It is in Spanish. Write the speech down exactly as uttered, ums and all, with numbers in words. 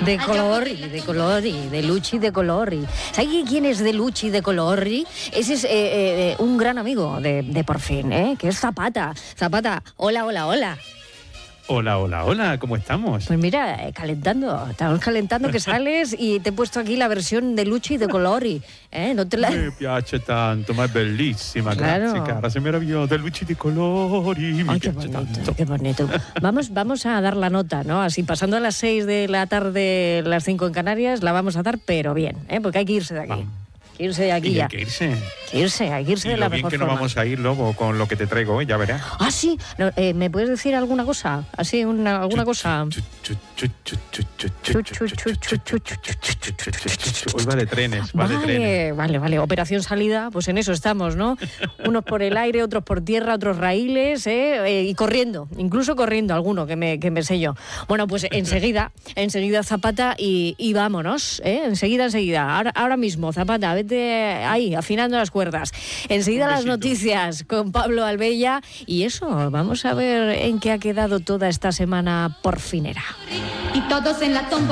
De color y de color y de Luchi de color. Y ¿sabes quién es de Luchi de color? Ese es eh, eh, un gran amigo de, de Por Fin, ¿eh? Que es Zapata. Zapata, hola, hola, hola. Hola, hola, hola, ¿cómo estamos? Pues mira, eh, calentando, estamos calentando que sales y te he puesto aquí la versión de Luchi de colori, ¿eh? No te la... Mi piace tanto, ma è bellissima, Claro. grazie cara, sei meravigliosa, Luci di colori, mi Ay, qué piace bonito, tanto. qué bonito. Vamos, vamos a dar la nota, ¿no? Así pasando a las seis de la tarde, las cinco en Canarias, la vamos a dar, pero bien, ¿eh? Porque hay que irse de aquí. Vamos. Hay que irse de aquí Y ya. hay que irse. Hay que irse, hay que irse Y de la lo bien mejor que nos forma. vamos a ir, Lobo, con lo que te traigo hoy, ya verás. Ah, sí. No, eh, ¿me puedes decir alguna cosa? Así, una, alguna cosa. Hoy va de trenes, va de trenes. Vale, vale, vale. Operación salida, pues en eso estamos, ¿no? Unos por el aire, otros por tierra, otros raíles, ¿eh? Eh, y corriendo, incluso corriendo alguno, que me, que me sé yo. Bueno, pues enseguida, enseguida Zapata y, y vámonos, ¿eh? Enseguida, enseguida. Ahora, ahora mismo, Zapata, vete ahí, afinando las cuerdas. Enseguida las noticias con Pablo Albella y eso, vamos a ver en qué ha quedado toda esta semana porfinera. Y todos en la tómbola.